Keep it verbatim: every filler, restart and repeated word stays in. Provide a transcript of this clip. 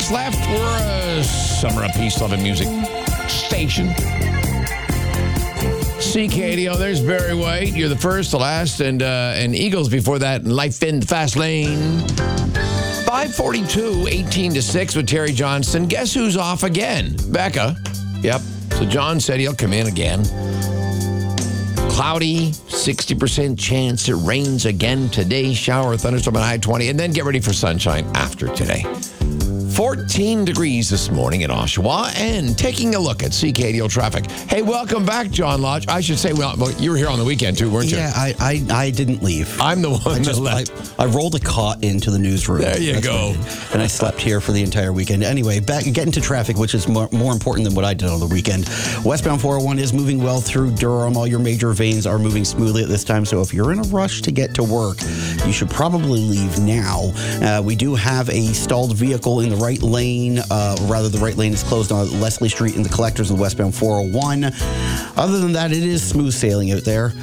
minutes left. We're a summer of peace-loving music station. C K D O, there's Barry White. You're the first, the last, and uh, and Eagles before that. Life in the fast lane. five forty-two, eighteen to six with Terry Johnston. Guess who's off again? Becca. Yep. So John said he'll come in again. Cloudy, sixty percent chance it rains again today. Shower, thunderstorm at high twenty. And then get ready for sunshine after today. fourteen degrees this morning in Oshawa. And taking a look at C K D O traffic. Hey, welcome back, John Lodge. I should say, well, you were here on the weekend too, weren't you? Yeah, I I, I didn't leave. I'm the one I just, that left. I, I rolled a cot into the newsroom. There you That's go. right. And I slept here for the entire weekend. Anyway, back getting to traffic, which is more, more important than what I did on the weekend. Westbound four oh one is moving well through Durham. All your major veins are moving smoothly at this time. So if you're in a rush to get to work, you should probably leave now. Uh, we do have a stalled vehicle in the right lane. Uh, rather, the right lane is closed on Leslie Street in the collectors of the westbound four oh one. Other than that, it is smooth sailing out there.